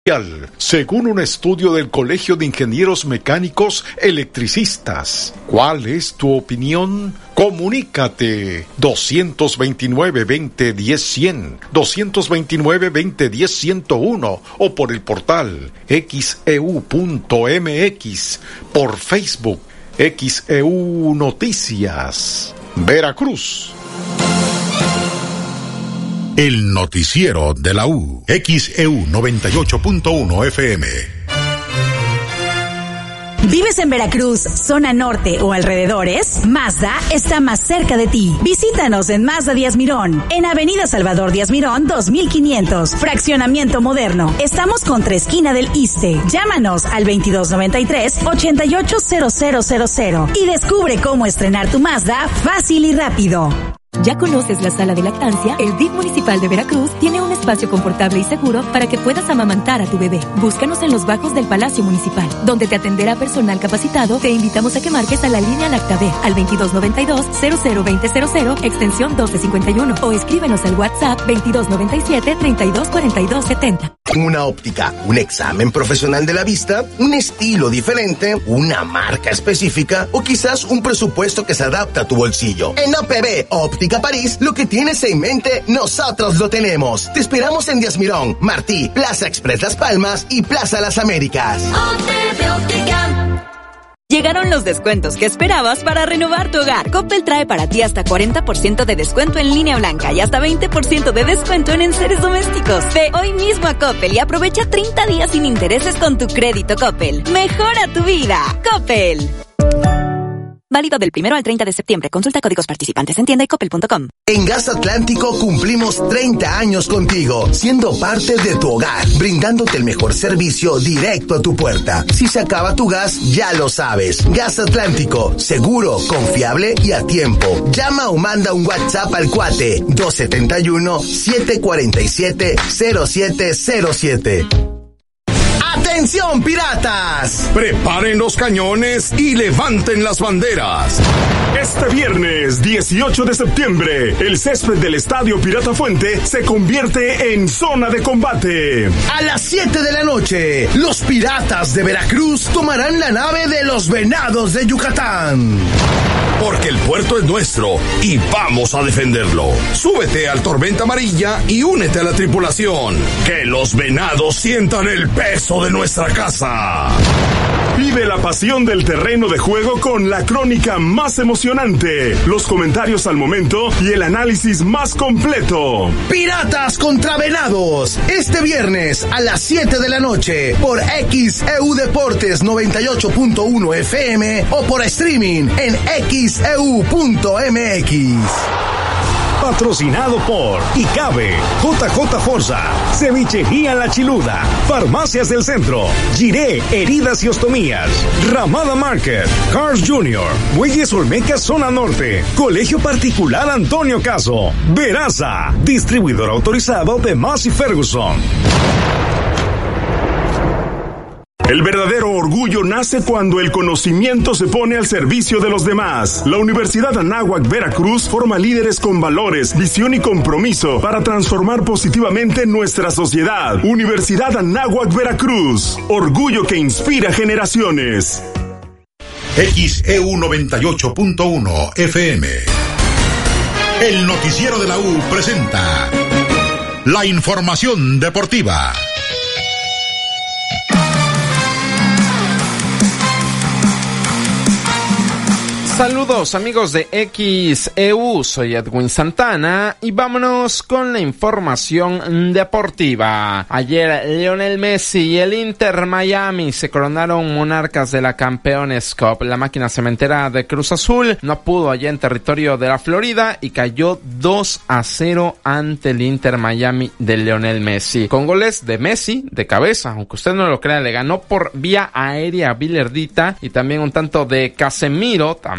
según un estudio del Colegio de Ingenieros Mecánicos Electricistas. ¿Cuál es tu opinión? Comunícate 229-2010-100, 229-2010-101 o por el portal xeu.mx, por Facebook XEU Noticias, Veracruz. El noticiero de la U, XEU 98.1 FM. ¿Vives en Veracruz, zona norte o alrededores? Mazda está más cerca de ti. Visítanos en Mazda Díaz Mirón, en Avenida Salvador Díaz Mirón 2500, fraccionamiento moderno. Estamos contra esquina del Iste. Llámanos al 2293-880000 y descubre cómo estrenar tu Mazda fácil y rápido. ¿Ya conoces la sala de lactancia? El DIF municipal de Veracruz tiene un espacio confortable y seguro para que puedas amamantar a tu bebé. Búscanos en los bajos del Palacio Municipal, donde te atenderá personal capacitado. Te invitamos a que marques a la línea Lactabe al 2292-002000, extensión 1251, o escríbenos al WhatsApp 2297-324270. Una óptica, un examen profesional de la vista, un estilo diferente, una marca específica o quizás un presupuesto que se adapta a tu bolsillo. En APB Óptica París, lo que tienes en mente, nosotros lo tenemos. Te esperamos en Díaz Mirón, Martí, Plaza Express Las Palmas y Plaza Las Américas. APB Óptica. Llegaron los descuentos que esperabas para renovar tu hogar. Coppel trae para ti hasta 40% de descuento en línea blanca y hasta 20% de descuento en enseres domésticos. Ve hoy mismo a Coppel y aprovecha 30 días sin intereses con tu crédito Coppel. Mejora tu vida. Coppel. Válido del 1 al 30 de septiembre. Consulta códigos participantes en tienda y coppel.com. En Gas Atlántico cumplimos 30 años contigo, siendo parte de tu hogar, brindándote el mejor servicio directo a tu puerta. Si se acaba tu gas, ya lo sabes. Gas Atlántico, seguro, confiable y a tiempo. Llama o manda un WhatsApp al cuate 271-747-0707. ¡Atención, piratas! Preparen los cañones y levanten las banderas. Este viernes 18 de septiembre, el césped del Estadio Pirata Fuente se convierte en zona de combate. A las 7 de la noche, los piratas de Veracruz tomarán la nave de los Venados de Yucatán. Porque el puerto es nuestro y vamos a defenderlo. Súbete al Tormenta Amarilla y únete a la tripulación. Que los Venados sientan el peso de nuestra casa. Vive la pasión del terreno de juego con la crónica más emocionante, los comentarios al momento y el análisis más completo. Piratas contra Venados, este viernes a las 7 de la noche por XEU Deportes 98.1 FM o por streaming en XEU.mx. Patrocinado por ICABE, JJ Forza, Cevichería La Chiluda, Farmacias del Centro, Giré, Heridas y Ostomías, Ramada Market, Cars Jr., Muelles Olmeca Zona Norte, Colegio Particular Antonio Caso, Veraza, distribuidor autorizado de Massey Ferguson. El verdadero orgullo nace cuando el conocimiento se pone al servicio de los demás. La Universidad Anáhuac Veracruz forma líderes con valores, visión y compromiso para transformar positivamente nuestra sociedad. Universidad Anáhuac Veracruz, orgullo que inspira generaciones. XEU 98.1 FM. El noticiero de la U presenta la información deportiva. Saludos amigos de XEU, soy Edwin Santana y vámonos con la información deportiva. Ayer Lionel Messi y el Inter Miami se coronaron monarcas de la Campeones Cup. La máquina cementera de Cruz Azul no pudo allá en territorio de la Florida y cayó 2-0 ante el Inter Miami de Lionel Messi. Con goles de Messi de cabeza, aunque usted no lo crea, le ganó por vía aérea a Vilardita y también un tanto de Casemiro, también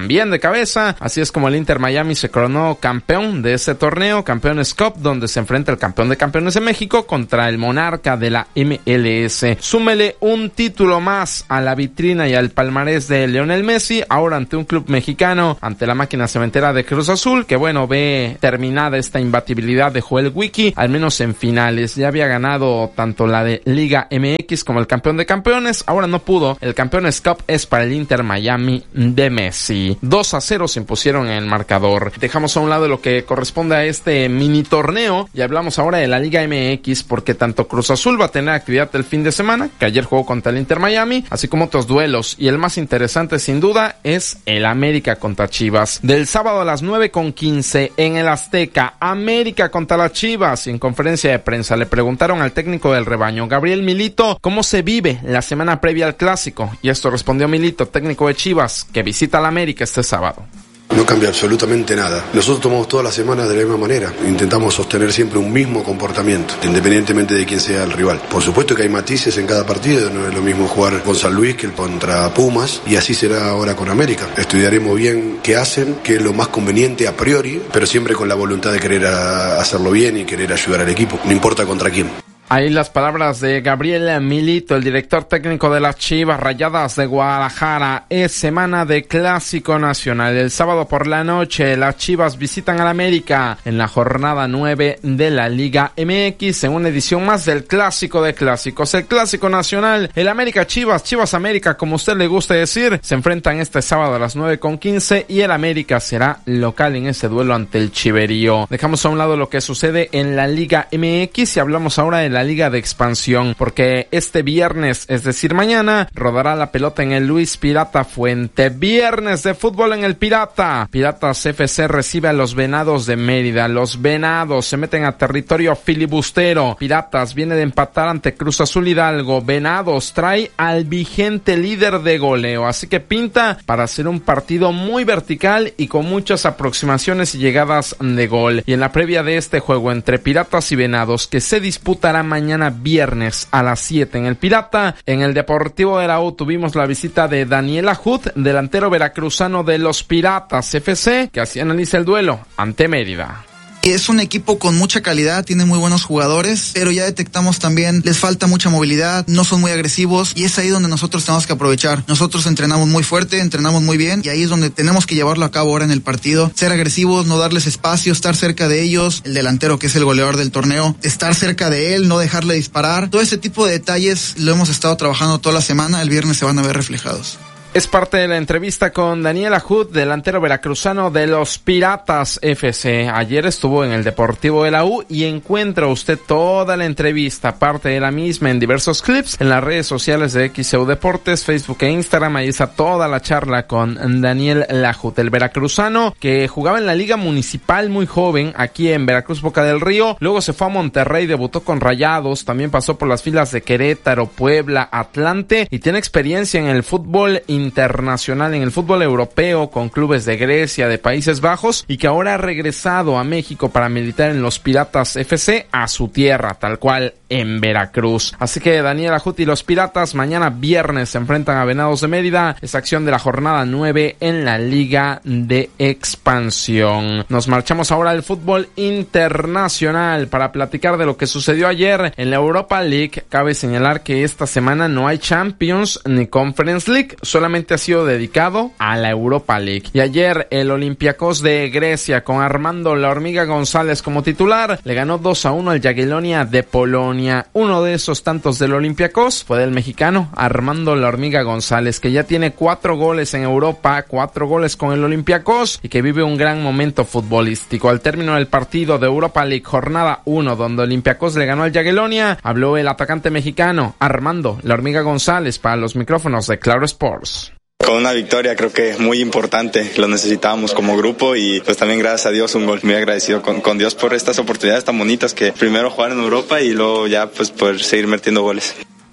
también de cabeza. Así es como el Inter Miami se coronó campeón de este torneo, Campeones Cup, donde se enfrenta el campeón de campeones de México contra el monarca de la MLS. Súmele un título más a la vitrina y al palmarés de Lionel Messi, ahora ante un club mexicano, ante la máquina cementera de Cruz Azul, que bueno, ve terminada esta imbatibilidad de Joel Wiki, al menos en finales. Ya había ganado tanto la de Liga MX como el campeón de campeones, ahora no pudo. El Campeones Cup es para el Inter Miami de Messi. 2-0 se impusieron en el marcador. Dejamos a un lado lo que corresponde a este mini torneo y hablamos ahora de la Liga MX, porque tanto Cruz Azul va a tener actividad el fin de semana, que ayer jugó contra el Inter Miami, así como otros duelos, y el más interesante sin duda es el América contra Chivas. Del sábado a las 9:15 en el Azteca, América contra las Chivas. Y en conferencia de prensa le preguntaron al técnico del rebaño, Gabriel Milito, cómo se vive la semana previa al clásico, y esto respondió Milito, técnico de Chivas, que visita al América este sábado. No cambia absolutamente nada. Nosotros tomamos todas las semanas de la misma manera. Intentamos sostener siempre un mismo comportamiento, independientemente de quién sea el rival. Por supuesto que hay matices en cada partido. No es lo mismo jugar con San Luis que contra Pumas, y así será ahora con América. Estudiaremos bien qué hacen, qué es lo más conveniente a priori, pero siempre con la voluntad de querer hacerlo bien y querer ayudar al equipo, no importa contra quién. Ahí las palabras de Gabriel Milito, el director técnico de las Chivas Rayadas de Guadalajara. Es semana de Clásico Nacional. El sábado por la noche las Chivas visitan al América en la jornada 9 de la Liga MX en una edición más del Clásico de Clásicos. El Clásico Nacional, el América Chivas, Chivas América, como usted le guste decir, se enfrentan este sábado a las 9:15 y el América será local en ese duelo ante el Chiverío. Dejamos a un lado lo que sucede en la Liga MX y hablamos ahora de la Liga de Expansión, porque este viernes, es decir mañana, rodará la pelota en el Luis Pirata Fuente. Viernes de fútbol en el Pirata. Piratas FC recibe a los Venados de Mérida. Los Venados se meten a territorio filibustero. Piratas viene de empatar ante Cruz Azul Hidalgo. Venados trae al vigente líder de goleo, así que pinta para ser un partido muy vertical y con muchas aproximaciones y llegadas de gol. Y en la previa de este juego entre Piratas y Venados, que se disputará mañana viernes a las 7 en el Pirata, en el Deportivo de la U tuvimos la visita de Daniel Ajut, delantero veracruzano de los Piratas FC, que así analiza el duelo ante Mérida. Es un equipo con mucha calidad, tiene muy buenos jugadores, pero ya detectamos también, les falta mucha movilidad, no son muy agresivos, y es ahí donde nosotros tenemos que aprovechar. Nosotros entrenamos muy fuerte, entrenamos muy bien, y ahí es donde tenemos que llevarlo a cabo ahora en el partido. Ser agresivos, no darles espacio, estar cerca de ellos, el delantero que es el goleador del torneo, estar cerca de él, no dejarle disparar. Todo ese tipo de detalles lo hemos estado trabajando toda la semana, el viernes se van a ver reflejados. Es parte de la entrevista con Daniel Ajut, delantero veracruzano de los Piratas FC. Ayer estuvo en el Deportivo de la U y encuentra usted toda la entrevista, parte de la misma en diversos clips en las redes sociales de XEU Deportes, Facebook e Instagram. Ahí está toda la charla con Daniel Ajut, el veracruzano que jugaba en la Liga Municipal muy joven aquí en Veracruz, Boca del Río. Luego se fue a Monterrey, debutó con Rayados, también pasó por las filas de Querétaro, Puebla, Atlante y tiene experiencia en el fútbol internacional, en el fútbol europeo, con clubes de Grecia, de Países Bajos, y que ahora ha regresado a México para militar en los Piratas FC, a su tierra, tal cual en Veracruz. Así que Daniel Ajut y los Piratas mañana viernes se enfrentan a Venados de Mérida. Es acción de la jornada 9 en la Liga de Expansión. Nos marchamos ahora al fútbol internacional para platicar de lo que sucedió ayer en la Europa League. Cabe señalar que esta semana no hay Champions ni Conference League, solamente ha sido dedicado a la Europa League. Y ayer el Olympiacos de Grecia, con Armando La Hormiga González como titular, le ganó 2-1 al Jagiellonia de Polonia. Uno de esos tantos del Olympiacos fue del mexicano Armando La Hormiga González, que ya tiene 4 goles en Europa, 4 goles con el Olympiacos y que vive un gran momento futbolístico. Al término del partido de Europa League jornada 1, donde Olympiacos le ganó al Jagiellonia, habló el atacante mexicano Armando La Hormiga González para los micrófonos de Claro Sports. Con una victoria creo que es muy importante, lo necesitábamos como grupo y pues también gracias a Dios un gol. Muy agradecido con Dios por estas oportunidades tan bonitas, que primero jugar en Europa y luego ya pues poder seguir metiendo goles.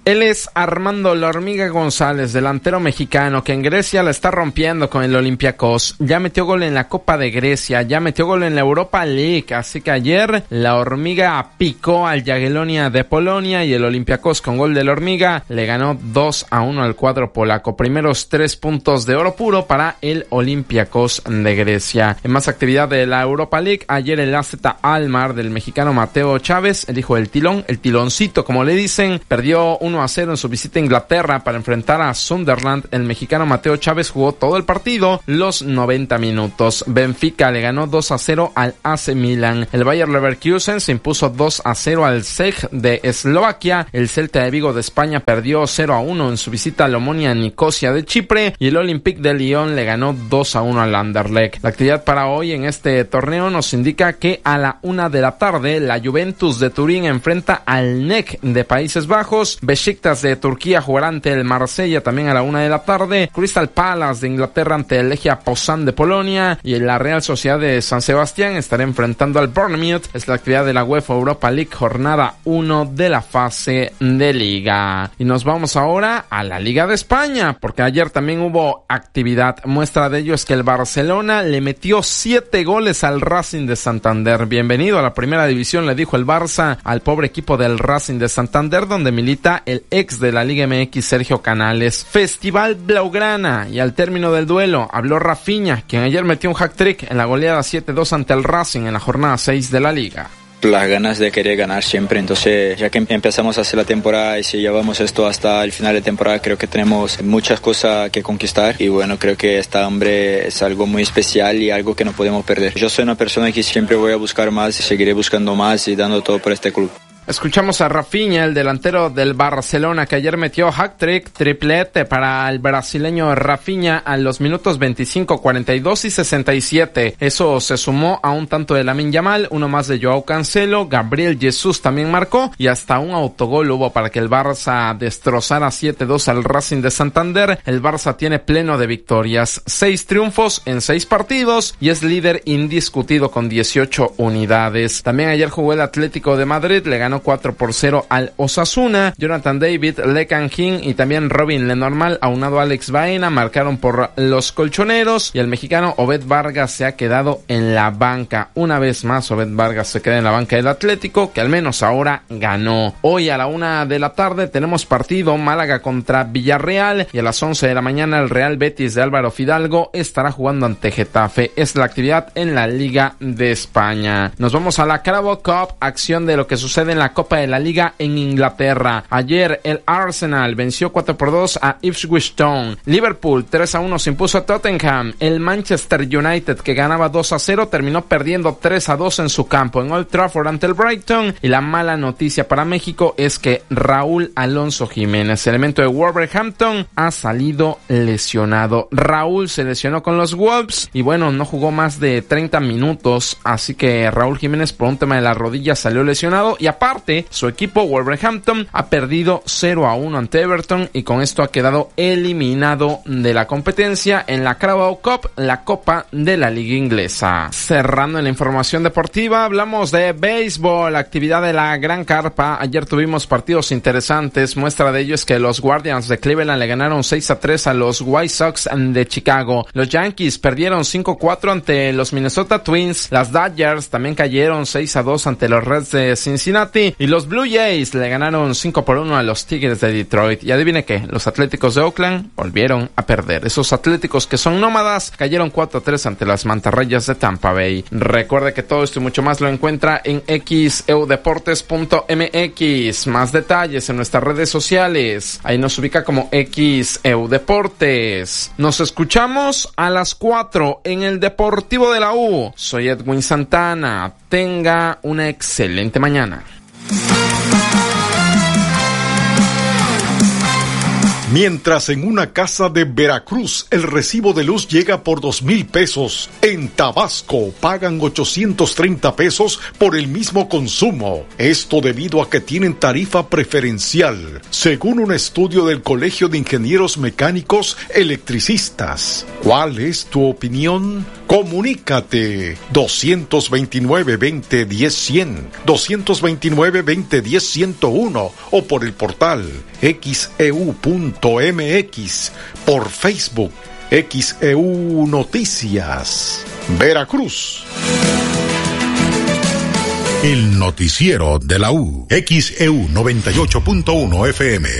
Él es Armando La Hormiga González, delantero mexicano que en Grecia la está rompiendo con el Olympiacos. Ya metió gol en la Copa de Grecia, ya metió gol en la Europa League, así que ayer La Hormiga picó al Jagiellonia de Polonia y el Olympiacos con gol de La Hormiga le ganó 2-1 al cuadro polaco. Primeros 3 puntos de oro puro para el Olympiacos de Grecia. En más actividad de la Europa League, ayer el AZ Alkmaar del mexicano Mateo Chávez, el hijo del tilón, el tiloncito como le dicen, perdió 1-0 en su visita a Inglaterra para enfrentar a Sunderland. El mexicano Mateo Chávez jugó todo el partido, los 90 minutos. Benfica le ganó 2-0 al AC Milan. El Bayer Leverkusen se impuso 2-0 al Czech de Eslovaquia. El Celta de Vigo de España perdió 0-1 en su visita a la Omonia Nicosia de Chipre y el Olympique de Lyon le ganó 2-1 al Anderlecht. La actividad para hoy en este torneo nos indica que a la 1 de la tarde la Juventus de Turín enfrenta al NEC de Países Bajos. Besiktas de Turquía jugará ante el Marsella también a la 1 de la tarde. Crystal Palace de Inglaterra ante el Legia Poznan de Polonia y la Real Sociedad de San Sebastián estará enfrentando al Bournemouth. Es la actividad de la UEFA Europa League jornada 1 de la fase de liga. Y nos vamos ahora a la Liga de España porque ayer también hubo actividad. Muestra de ello es que el Barcelona le metió 7 goles al Racing de Santander. Bienvenido a la primera división, le dijo el Barça al pobre equipo del Racing de Santander, donde milita el ex de la Liga MX Sergio Canales. Festival Blaugrana, y al término del duelo habló Rafinha, quien ayer metió un hat-trick en la goleada 7-2 ante el Racing en la jornada 6 de la Liga. Las ganas de querer ganar siempre, entonces ya que empezamos a hacer la temporada y si llevamos esto hasta el final de temporada, creo que tenemos muchas cosas que conquistar y bueno, creo que este hombre es algo muy especial y algo que no podemos perder. Yo soy una persona que siempre voy a buscar más y seguiré buscando más y dando todo por este club. Escuchamos a Rafinha, el delantero del Barcelona, que ayer metió hat-trick, triplete para el brasileño Rafinha a los minutos 25, 42 y 67. Eso se sumó a un tanto de Lamine Yamal, uno más de Joao Cancelo, Gabriel Jesús también marcó y hasta un autogol hubo para que el Barça destrozara 7-2 al Racing de Santander. El Barça tiene pleno de victorias, 6 triunfos en 6 partidos y es líder indiscutido con 18 unidades. También ayer jugó el Atlético de Madrid, le ganó 4-0 al Osasuna. Jonathan David, Lekan King y también Robin Lenormand, aunado a Alex Baena, marcaron por los colchoneros y el mexicano Obed Vargas se ha quedado en la banca. Una vez más Obed Vargas se queda en la banca del Atlético, que al menos ahora ganó. Hoy a la 1 de la tarde tenemos partido Málaga contra Villarreal y a las 11 de la mañana el Real Betis de Álvaro Fidalgo estará jugando ante Getafe. Es la actividad en la Liga de España. Nos vamos a la Carabao Cup, acción de lo que sucede en la Copa de la Liga en Inglaterra. Ayer el Arsenal venció 4-2 a Ipswich Town. Liverpool 3-1 se impuso a Tottenham. El Manchester United, que ganaba 2-0, terminó perdiendo 3-2 en su campo en Old Trafford ante el Brighton. Y la mala noticia para México es que Raúl Alonso Jiménez, elemento de Wolverhampton, ha salido lesionado. Raúl se lesionó con los Wolves y bueno, no jugó más de 30 minutos, así que Raúl Jiménez por un tema de la rodilla salió lesionado y aparte su equipo Wolverhampton ha perdido 0-1 ante Everton y con esto ha quedado eliminado de la competencia en la Carabao Cup, la Copa de la Liga Inglesa. Cerrando en la información deportiva, hablamos de béisbol, actividad de la Gran Carpa. Ayer tuvimos partidos interesantes, muestra de ello es que los Guardians de Cleveland le ganaron 6-3 a los White Sox de Chicago. Los Yankees perdieron 5-4 ante los Minnesota Twins. Las Dodgers también cayeron 6-2 ante los Reds de Cincinnati. Y los Blue Jays le ganaron 5-1 a los Tigres de Detroit. Y adivine qué, los Atléticos de Oakland volvieron a perder. Esos Atléticos que son nómadas cayeron 4-3 ante las Mantarrayas de Tampa Bay. Recuerde que todo esto y mucho más lo encuentra en xeudeportes.mx. Más detalles en nuestras redes sociales. Ahí nos ubica como xeudeportes. Nos escuchamos a las 4 en el Deportivo de la U. Soy Edwin Santana. Tenga una excelente mañana. Mientras en una casa de Veracruz el recibo de luz llega por 2,000 pesos, en Tabasco pagan 830 pesos por el mismo consumo. Esto debido a que tienen tarifa preferencial, según un estudio del Colegio de Ingenieros Mecánicos Electricistas. ¿Cuál es tu opinión? Comunícate 229-2010-100, 229-2010-101 o por el portal xeu.mx, por Facebook XEU Noticias, Veracruz. El noticiero de la U, XEU 98.1 FM.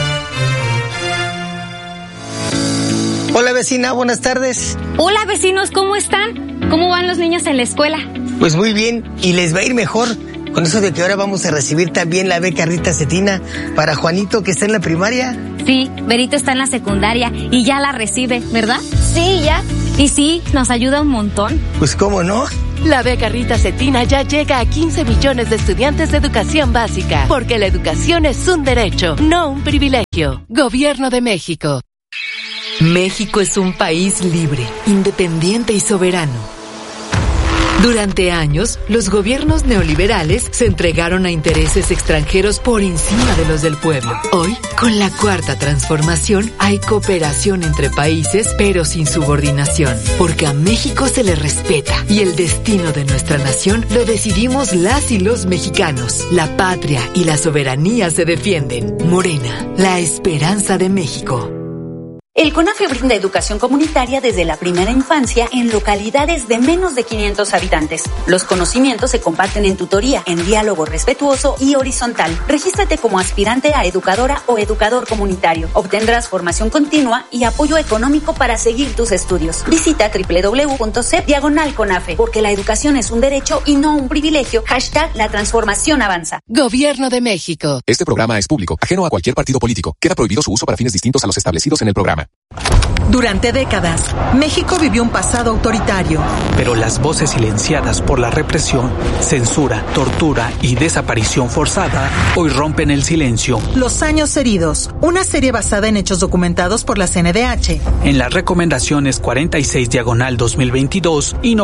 Hola vecina, buenas tardes. Hola vecinos, ¿cómo están? ¿Cómo van los niños en la escuela? Pues muy bien, y les va a ir mejor con eso de que ahora vamos a recibir también la beca Rita Cetina para Juanito, que está en la primaria. Sí, Berito está en la secundaria y ya la recibe, ¿verdad? Sí, ya. Y sí, nos ayuda un montón. Pues cómo no. La beca Rita Cetina ya llega a 15 millones de estudiantes de educación básica, porque la educación es un derecho, no un privilegio. Gobierno de México. México es un país libre, independiente y soberano. Durante años, los gobiernos neoliberales se entregaron a intereses extranjeros por encima de los del pueblo. Hoy, con la Cuarta Transformación, hay cooperación entre países, pero sin subordinación, porque a México se le respeta y el destino de nuestra nación lo decidimos las y los mexicanos. La patria y la soberanía se defienden. Morena, la esperanza de México. El CONAFE brinda educación comunitaria desde la primera infancia en localidades de menos de 500 habitantes. Los conocimientos se comparten en tutoría, en diálogo respetuoso y horizontal. Regístrate como aspirante a educadora o educador comunitario. Obtendrás formación continua y apoyo económico para seguir tus estudios. Visita www.cep/CONAFE, porque la educación es un derecho y no un privilegio. # La transformación avanza. Gobierno de México. Este programa es público, ajeno a cualquier partido político. Queda prohibido su uso para fines distintos a los establecidos en el programa. Durante décadas, México vivió un pasado autoritario. Pero las voces silenciadas por la represión, censura, tortura y desaparición forzada hoy rompen el silencio. Los años heridos, una serie basada en hechos documentados por la CNDH. En las recomendaciones 46/2022 y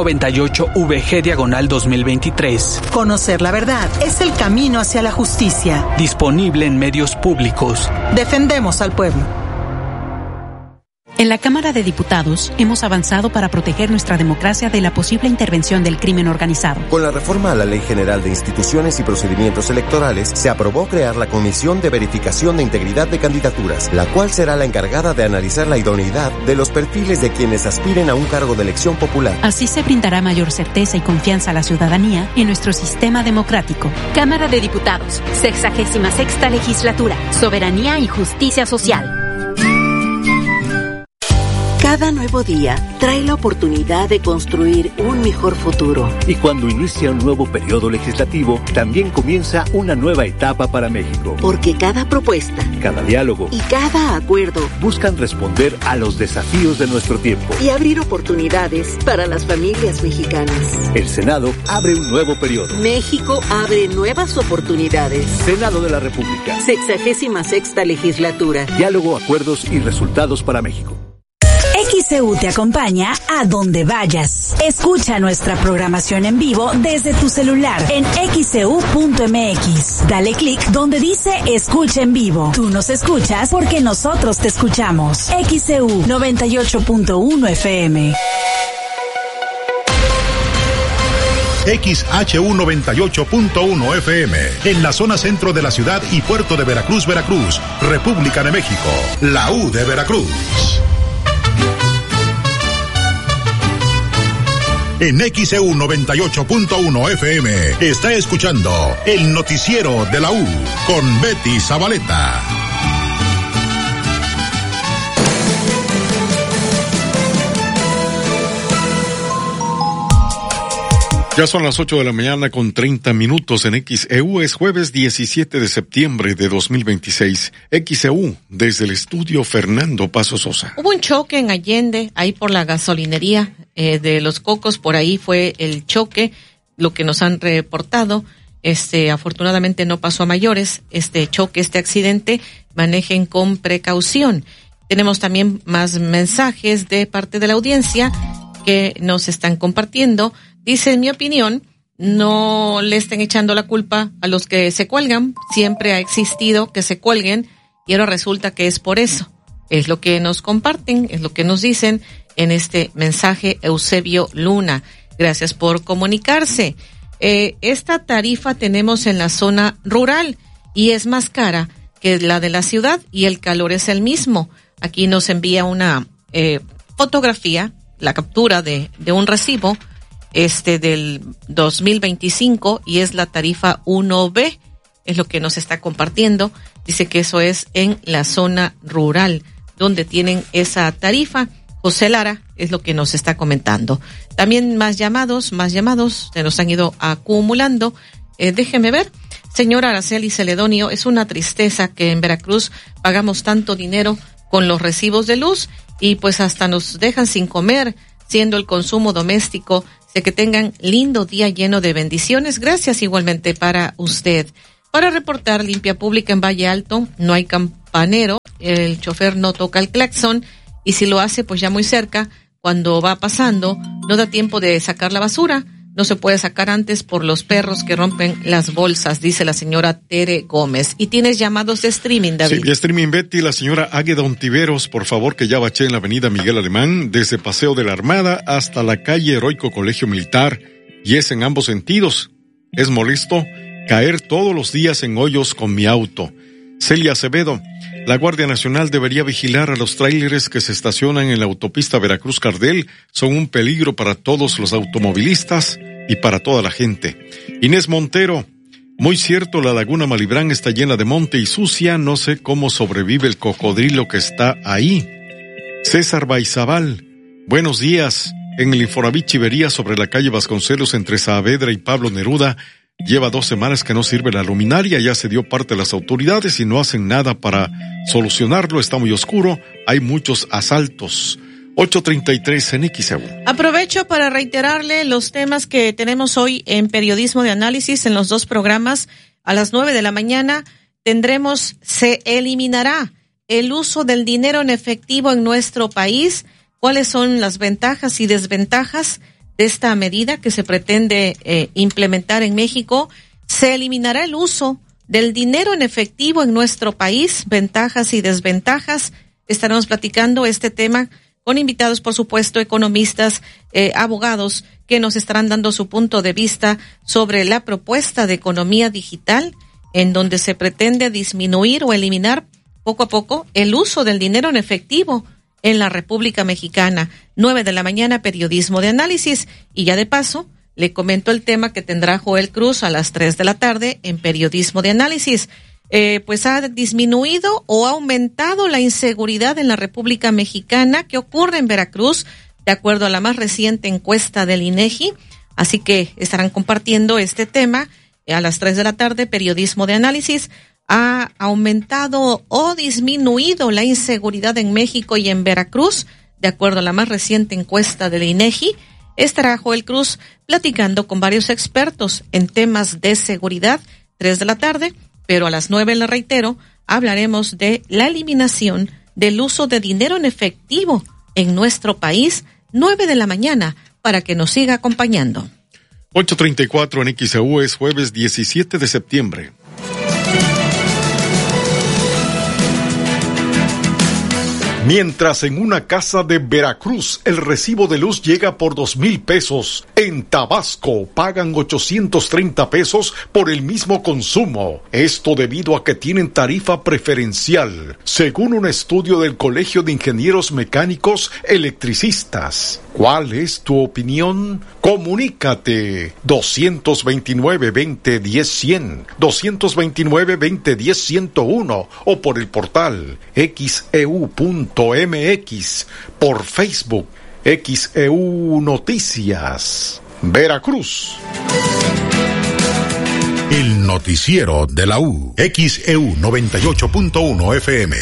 98VG/2023. Conocer la verdad es el camino hacia la justicia. Disponible en medios públicos. Defendemos al pueblo. En la Cámara de Diputados hemos avanzado para proteger nuestra democracia de la posible intervención del crimen organizado. Con la reforma a la Ley General de Instituciones y Procedimientos Electorales, se aprobó crear la Comisión de Verificación de Integridad de Candidaturas, la cual será la encargada de analizar la idoneidad de los perfiles de quienes aspiren a un cargo de elección popular. Así se brindará mayor certeza y confianza a la ciudadanía en nuestro sistema democrático. Cámara de Diputados, 66ª Legislatura, Soberanía y Justicia Social. Cada nuevo día trae la oportunidad de construir un mejor futuro. Y cuando inicia un nuevo periodo legislativo, también comienza una nueva etapa para México. Porque cada propuesta, cada diálogo y cada acuerdo buscan responder a los desafíos de nuestro tiempo y abrir oportunidades para las familias mexicanas. El Senado abre un nuevo periodo. México abre nuevas oportunidades. Senado de la República. 66ª Legislatura. Diálogo, acuerdos y resultados para México. XEU te acompaña a donde vayas. Escucha nuestra programación en vivo desde tu celular en xeu.mx. Dale clic donde dice Escucha en vivo. Tú nos escuchas porque nosotros te escuchamos. XEU 98.1 FM. XHU 98.1 FM, en la zona centro de la ciudad y puerto de Veracruz, Veracruz, República de México. La U de Veracruz. En XEU 98.1 FM está escuchando el noticiero de la U con Betty Zabaleta. Ya son las 8 de la mañana con 30 minutos en XEU. Es jueves 17 de septiembre de 2026. XEU, desde el estudio Fernando Paso Sosa. Hubo un choque en Allende, ahí por la gasolinería de Los Cocos, por ahí fue el choque, lo que nos han reportado. Afortunadamente no pasó a mayores este choque, este accidente. Manejen con precaución. Tenemos también más mensajes de parte de la audiencia que nos están compartiendo. Dice, en mi opinión, no le estén echando la culpa a los que se cuelgan. Siempre ha existido que se cuelguen y ahora resulta que es por eso. Es lo que nos comparten, es lo que nos dicen. en este mensaje Eusebio Luna. Gracias por comunicarse. Esta tarifa tenemos en la zona rural y es más cara que la de la ciudad y el calor es el mismo. Aquí nos envía una fotografía, la captura de un recibo del 2025 y es la tarifa 1B, es lo que nos está compartiendo. Dice que eso es en la zona rural donde tienen esa tarifa. José Lara es lo que nos está comentando. También más llamados, se nos han ido acumulando. Déjeme ver. Señora Araceli Celedonio, es una tristeza que en Veracruz pagamos tanto dinero con los recibos de luz y pues hasta nos dejan sin comer, siendo el consumo doméstico. De que tengan lindo día lleno de bendiciones. Gracias igualmente para usted. Para reportar Limpia Pública en Valle Alto, no hay campanero, el chofer no toca el claxon y si lo hace pues ya muy cerca, cuando va pasando, no da tiempo de sacar la basura. No se puede sacar antes por los perros que rompen las bolsas, dice la señora Tere Gómez. Y tienes llamados de streaming, David. Sí, vía streaming, Betty, la señora Águeda Ontiveros, por favor, que ya baché en la avenida Miguel Alemán, desde Paseo de la Armada hasta la calle Heroico Colegio Militar, y es en ambos sentidos. Es molesto caer todos los días en hoyos con mi auto. Celia Acevedo, la Guardia Nacional debería vigilar a los tráileres que se estacionan en la autopista Veracruz-Cardel. Son un peligro para todos los automovilistas y para toda la gente. Inés Montero, muy cierto, la laguna Malibrán está llena de monte y sucia. No sé cómo sobrevive el cocodrilo que está ahí. César Baizabal, buenos días. En el Infonavit Chivería sobre la calle Vasconcelos entre Saavedra y Pablo Neruda, lleva 2 semanas que no sirve la luminaria, ya se dio parte de las autoridades y no hacen nada para solucionarlo, está muy oscuro, hay muchos asaltos. 8:33 en XEU. Aprovecho para reiterarle los temas que tenemos hoy en Periodismo de Análisis en los 2 programas. A las 9 de la mañana tendremos, se eliminará el uso del dinero en efectivo en nuestro país. ¿Cuáles son las ventajas y desventajas de esta medida que se pretende implementar en México? Se eliminará el uso del dinero en efectivo en nuestro país, ventajas y desventajas. Estaremos platicando este tema con invitados, por supuesto, economistas, abogados, que nos estarán dando su punto de vista sobre la propuesta de economía digital, en donde se pretende disminuir o eliminar poco a poco el uso del dinero en efectivo en la República Mexicana. 9 de la mañana, Periodismo de Análisis. Y ya de paso, le comento el tema que tendrá Joel Cruz a las 3 de la tarde en Periodismo de Análisis. Pues ha disminuido o ha aumentado la inseguridad en la República Mexicana. ¿Qué ocurre en Veracruz? De acuerdo a la más reciente encuesta del INEGI. Así que estarán compartiendo este tema a las 3 de la tarde, Periodismo de Análisis. ¿Ha aumentado o disminuido la inseguridad en México y en Veracruz? De acuerdo a la más reciente encuesta del INEGI, estará Joel Cruz platicando con varios expertos en temas de seguridad, 3 de la tarde, pero a las 9, le reitero, hablaremos de la eliminación del uso de dinero en efectivo en nuestro país, 9 de la mañana, para que nos siga acompañando. 8:34 en XEU, es jueves 17 de septiembre. Mientras en una casa de Veracruz el recibo de luz llega por 2,000 pesos, en Tabasco pagan 830 pesos por el mismo consumo. Esto debido a que tienen tarifa preferencial, según un estudio del Colegio de Ingenieros Mecánicos Electricistas. ¿Cuál es tu opinión? Comunícate 229-2010-100, 229-2010-101 o por el portal xeu.mx, por Facebook XEU Noticias. Veracruz. El noticiero de la U. XEU 98.1 FM.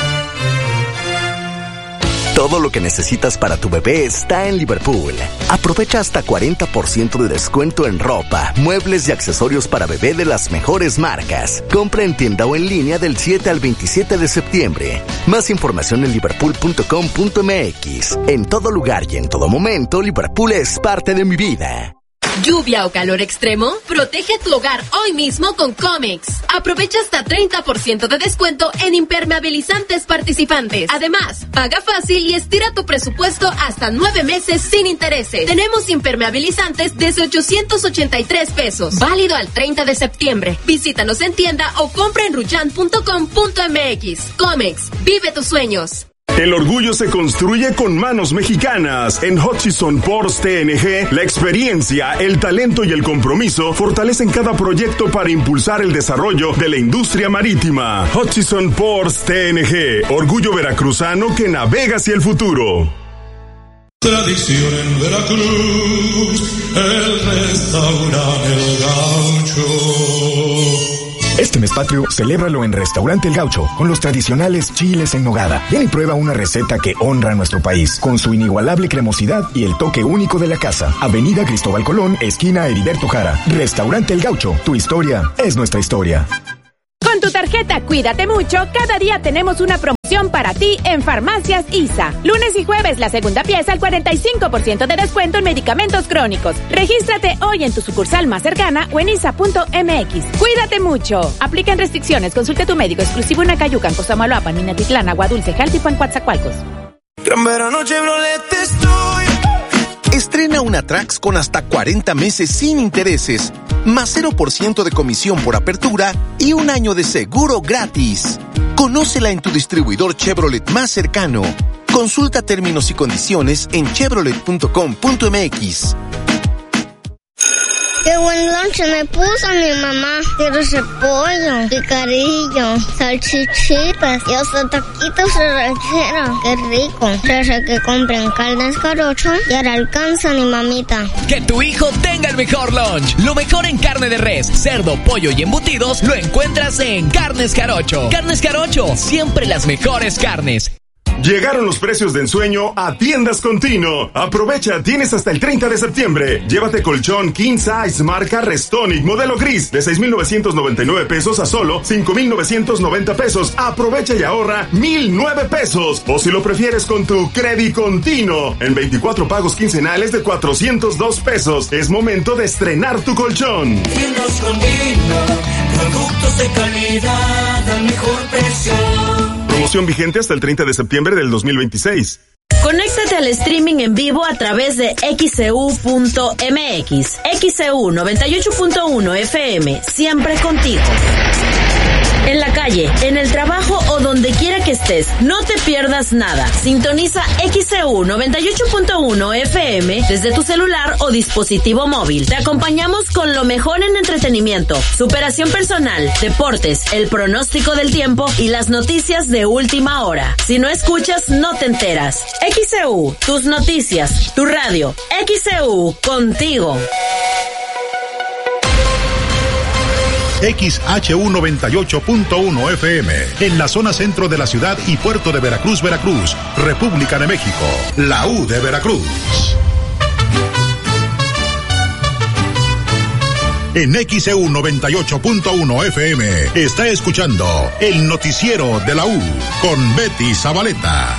Todo lo que necesitas para tu bebé está en Liverpool. Aprovecha hasta 40% de descuento en ropa, muebles y accesorios para bebé de las mejores marcas. Compra en tienda o en línea del 7 al 27 de septiembre. Más información en liverpool.com.mx. En todo lugar y en todo momento, Liverpool es parte de mi vida. ¿Lluvia o calor extremo? Protege tu hogar hoy mismo con Comex. Aprovecha hasta 30% de descuento en impermeabilizantes participantes. Además, paga fácil y estira tu presupuesto hasta 9 meses sin intereses. Tenemos impermeabilizantes desde 883 pesos. Válido al 30 de septiembre. Visítanos en tienda o compra en ruyan.com.mx. Comex, vive tus sueños. El orgullo se construye con manos mexicanas. En Hutchison Ports TNG, la experiencia, el talento y el compromiso fortalecen cada proyecto para impulsar el desarrollo de la industria marítima. Hutchison Ports TNG, orgullo veracruzano que navega hacia el futuro. Tradición en Veracruz, el restaurante El Gaucho. Este mes patrio, celébralo en Restaurante El Gaucho, con los tradicionales chiles en nogada. Ven y prueba una receta que honra a nuestro país, con su inigualable cremosidad y el toque único de la casa. Avenida Cristóbal Colón, esquina Heriberto Jara. Restaurante El Gaucho, tu historia es nuestra historia. Con tu tarjeta Cuídate Mucho, cada día tenemos una promoción para ti en Farmacias ISA. Lunes y jueves, la segunda pieza al 45% de descuento en medicamentos crónicos. Regístrate hoy en tu sucursal más cercana o en isa.mx. Cuídate mucho. Aplican restricciones. Consulte tu médico exclusivo en Acayucan, Cosamaloapan, Minatitlán, Agua Dulce, Jaltipan, Coatzacoalcos. Gran verano Chevrolet estoy. Estrena una Trax con hasta 40 meses sin intereses, más 0% de comisión por apertura y un año de seguro gratis. Conócela en tu distribuidor Chevrolet más cercano. Consulta términos y condiciones en chevrolet.com.mx. Qué buen lonche me puso mi mamá. Quiero repollo, picadillo, salchichitas y hasta taquitos de ranchera. Qué rico. Desde que compren Carnes Jarocho, ya le alcanza mi mamita. Que tu hijo tenga el mejor lunch. Lo mejor en carne de res, cerdo, pollo y embutidos lo encuentras en Carnes Jarocho. Carnes Jarocho, siempre las mejores carnes. Llegaron los precios de ensueño a Tiendas Continuo. Aprovecha, tienes hasta el 30 de septiembre. Llévate colchón King Size marca Restonic modelo gris de 6,999 pesos a solo 5,990 pesos. Aprovecha y ahorra 1,009 pesos. O si lo prefieres con tu Credit Continuo en 24 pagos quincenales de 402 pesos. Es momento de estrenar tu colchón. Tiendas Continuo, productos de calidad al mejor precio. Promoción vigente hasta el 30 de septiembre del 2026. Conéctate al streaming en vivo a través de xeu.mx. XEU 98.1 FM, siempre contigo. En la calle, en el trabajo o donde quiera que estés, no te pierdas nada. Sintoniza XEU 98.1 FM desde tu celular o dispositivo móvil. Te acompañamos con lo mejor en entretenimiento, superación personal, deportes, el pronóstico del tiempo y las noticias de última hora. Si no escuchas, no te enteras. XEU, tus noticias, tu radio. XEU, contigo. XHU 98.1 FM, en la zona centro de la ciudad y puerto de Veracruz, Veracruz, República de México, la U de Veracruz. En XEU 98.1 FM está escuchando el noticiero de la U con Betty Zabaleta.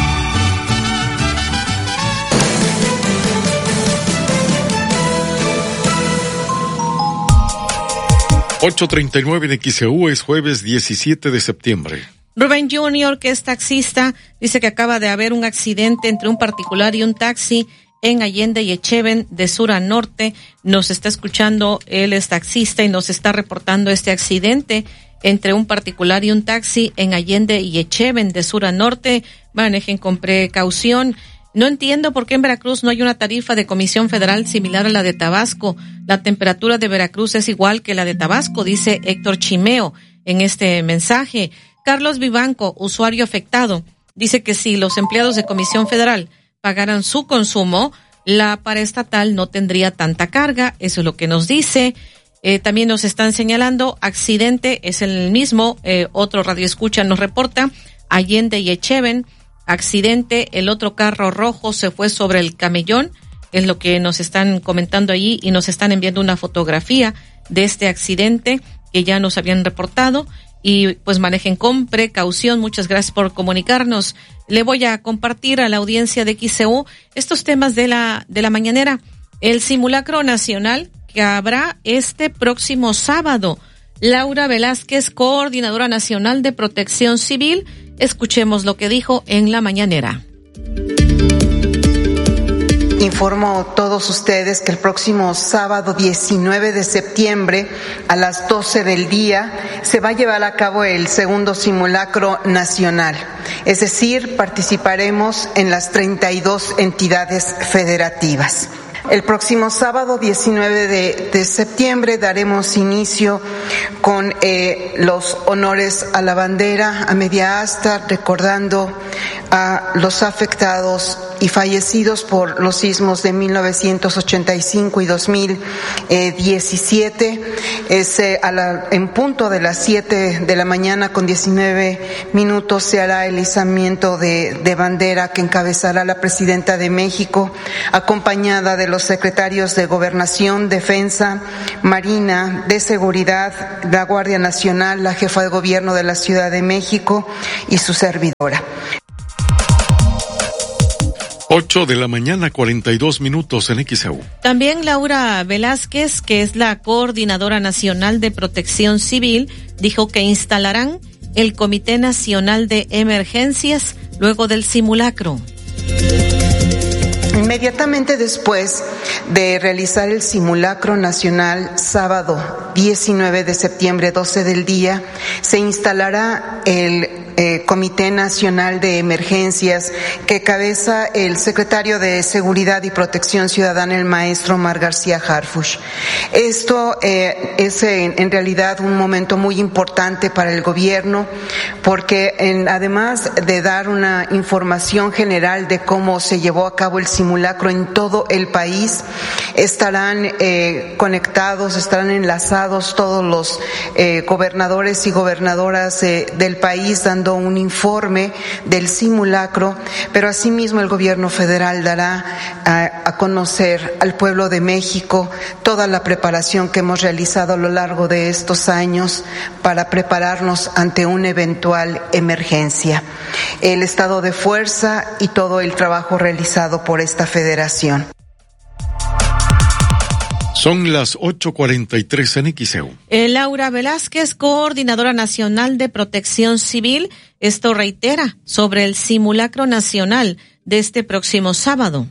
8:39 en XEU, es jueves 17 de septiembre. Rubén Jr., que es taxista, dice que acaba de haber un accidente entre un particular y un taxi en Allende y Echeven, de sur a norte. Nos está escuchando, él es taxista y nos está reportando este accidente entre un particular y un taxi en Allende y Echeven, de sur a norte. Manejen con precaución. No entiendo por qué en Veracruz no hay una tarifa de Comisión Federal similar a la de Tabasco. La temperatura de Veracruz es igual que la de Tabasco, dice Héctor Chimeo en este mensaje. Carlos Vivanco, usuario afectado, dice que si los empleados de Comisión Federal pagaran su consumo, la paraestatal no tendría tanta carga. Eso es lo que nos dice. También nos están señalando, accidente, es el mismo, otro radioescucha nos reporta, Allende y Echeven, accidente, el otro carro rojo se fue sobre el camellón, es lo que nos están comentando allí y nos están enviando una fotografía de este accidente que ya nos habían reportado y pues manejen con precaución. Muchas gracias por comunicarnos. Le voy a compartir a la audiencia de XEU estos temas de la mañanera. el simulacro nacional que habrá este próximo sábado. Laura Velázquez, coordinadora nacional de Protección Civil, escuchemos lo que dijo en la mañanera. Informo a todos ustedes que el próximo sábado 19 de septiembre a las 12 del día se va a llevar a cabo el segundo simulacro nacional. Es decir, participaremos en las 32 entidades federativas. El próximo sábado 19 de septiembre daremos inicio con los honores a la bandera a media asta, recordando a los afectados y fallecidos por los sismos de 1985 y 2017. En punto de las 7 de la mañana con 19 minutos se hará el izamiento de bandera que encabezará la Presidenta de México, acompañada de los secretarios de Gobernación, Defensa, Marina, de Seguridad, la Guardia Nacional, la jefa de gobierno de la Ciudad de México y su servidora. 8 de la mañana, 42 minutos en XEU. También Laura Velázquez, que es la coordinadora nacional de Protección Civil, dijo que instalarán el Comité Nacional de Emergencias luego del simulacro. Inmediatamente después de realizar el simulacro nacional, sábado 19 de septiembre, 12 del día, se instalará el Comité Nacional de Emergencias que cabeza el secretario de Seguridad y Protección Ciudadana, el maestro Omar García Harfuch. Esto es en realidad un momento muy importante para el gobierno porque además de dar una información general de cómo se llevó a cabo el simulacro en todo el país, estarán conectados, estarán enlazados todos los gobernadores y gobernadoras del país dando un informe del simulacro, pero asimismo el gobierno federal dará a conocer al pueblo de México toda la preparación que hemos realizado a lo largo de estos años para prepararnos ante una eventual emergencia. El estado de fuerza y todo el trabajo realizado por esta federación. Son las 8:43 en XEU. Laura Velázquez, coordinadora nacional de Protección Civil, esto reitera sobre el simulacro nacional de este próximo sábado.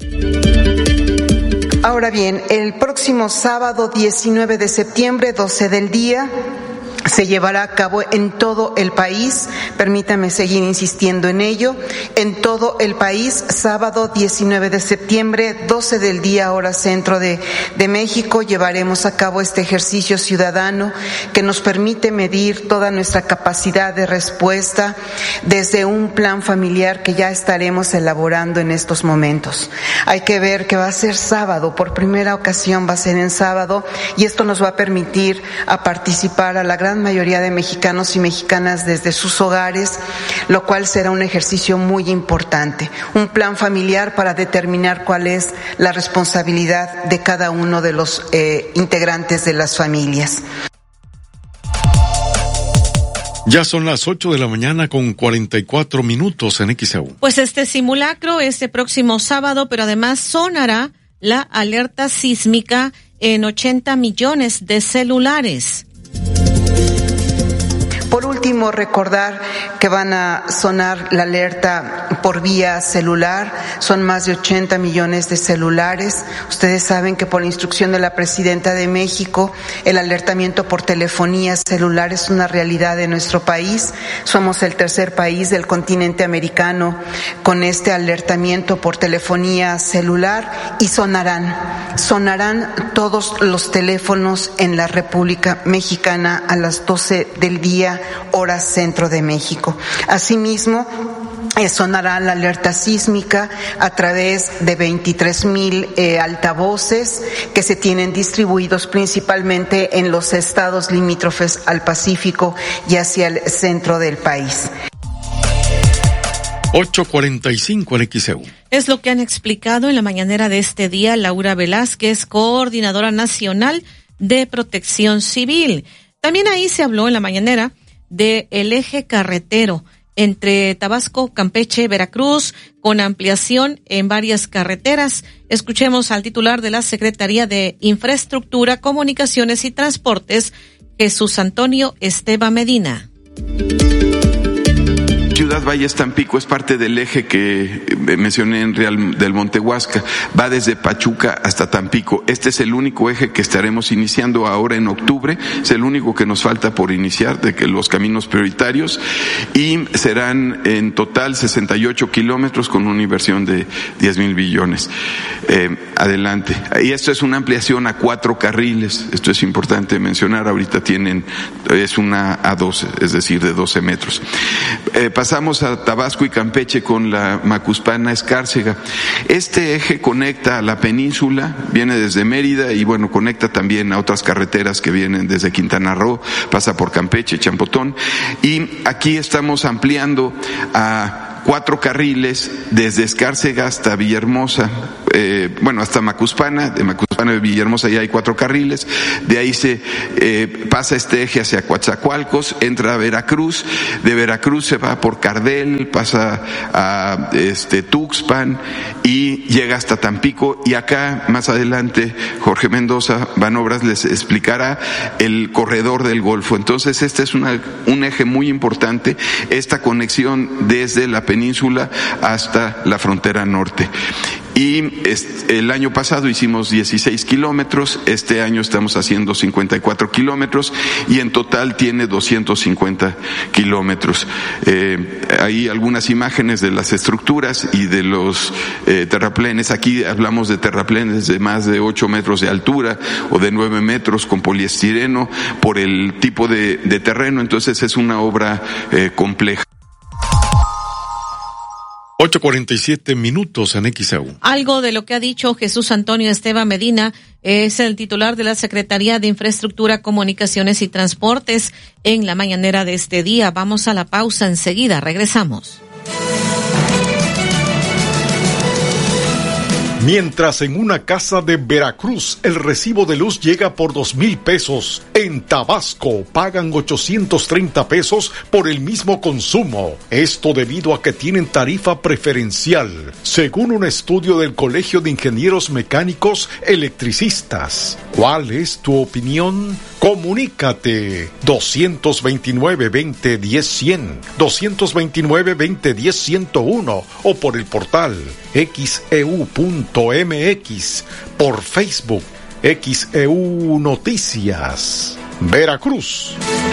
Ahora bien, el próximo sábado 19 de septiembre, 12 del día, se llevará a cabo en todo el país, permítame seguir insistiendo en ello, en todo el país, sábado 19 de septiembre, 12 del día, hora centro de México, llevaremos a cabo este ejercicio ciudadano que nos permite medir toda nuestra capacidad de respuesta desde un plan familiar que ya estaremos elaborando en estos momentos. Hay que ver que va a ser sábado, por primera ocasión va a ser en sábado, y esto nos va a permitir a participar a la gran mayoría de mexicanos y mexicanas desde sus hogares, lo cual será un ejercicio muy importante. Un plan familiar para determinar cuál es la responsabilidad de cada uno de los integrantes de las familias. Ya son las 8 de la mañana con 44 minutos en XEU. Pues este simulacro este próximo sábado, pero además sonará la alerta sísmica en 80 millones de celulares. Por último, recordar que van a sonar la alerta por vía celular. Son más de 80 millones de celulares. Ustedes saben que por instrucción de la Presidenta de México, el alertamiento por telefonía celular es una realidad de nuestro país. Somos el tercer país del continente americano con este alertamiento por telefonía celular y sonarán todos los teléfonos en la República Mexicana a las 12 del día, hora centro de México. Asimismo, sonará la alerta sísmica a través de 23,000 altavoces que se tienen distribuidos principalmente en los estados limítrofes al Pacífico y hacia el centro del país. 8:45 en XEU. Es lo que han explicado en la mañanera de este día Laura Velázquez, coordinadora nacional de Protección Civil. También ahí se habló en la mañanera del eje carretero entre Tabasco, Campeche, Veracruz, con ampliación en varias carreteras. Escuchemos al titular de la Secretaría de Infraestructura, Comunicaciones y Transportes, Jesús Antonio Esteva Medina. Ciudad Valles-Tampico es parte del eje que mencioné en Real del Monte Huasca, va desde Pachuca hasta Tampico. Este es el único eje que estaremos iniciando ahora en octubre, es el único que nos falta por iniciar de que los caminos prioritarios, y serán en total 68 kilómetros con una inversión de 10,000 billones. Adelante. Y esto es una ampliación a 4 carriles, esto es importante mencionar, ahorita es una a 12, es decir, de 12 metros. Pasamos a Tabasco y Campeche con la Macuspana-Escárcega. Este eje conecta a la península, viene desde Mérida y bueno, conecta también a otras carreteras que vienen desde Quintana Roo, pasa por Campeche, Champotón, y aquí estamos ampliando a 4 carriles desde Escárcega hasta Villahermosa, hasta Macuspana, de Macuspana a Villahermosa ya hay 4 carriles, de ahí se pasa este eje hacia Coatzacoalcos, entra a Veracruz, de Veracruz se va por Cardel, pasa a Tuxpan y llega hasta Tampico, y acá más adelante Jorge Mendoza Banobras les explicará el corredor del Golfo. Entonces este es un eje muy importante, esta conexión desde la península hasta la frontera norte. Y el año pasado hicimos 16 kilómetros, este año estamos haciendo 54 kilómetros y en total tiene 250 kilómetros. Hay algunas imágenes de las estructuras y de los terraplenes. Aquí hablamos de terraplenes de más de 8 metros de altura o de 9 metros con poliestireno por el tipo de terreno, entonces es una obra compleja. 8:47 en XEU. Algo de lo que ha dicho Jesús Antonio Esteva Medina es el titular de la Secretaría de Infraestructura, Comunicaciones y Transportes en la mañanera de este día. Vamos a la pausa, enseguida regresamos. Mientras en una casa de Veracruz el recibo de luz llega por 2,000 pesos, en Tabasco pagan 830 pesos por el mismo consumo. Esto debido a que tienen tarifa preferencial, según un estudio del Colegio de Ingenieros Mecánicos Electricistas. ¿Cuál es tu opinión? Comunícate 229-2010-100, 229-2010-101 o por el portal xeu.mx, por Facebook XEU Noticias. Veracruz.